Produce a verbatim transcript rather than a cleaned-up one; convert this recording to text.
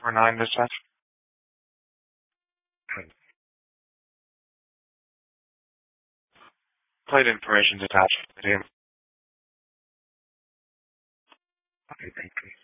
four nine dispatch. Plate information's attached. Okay, thank you.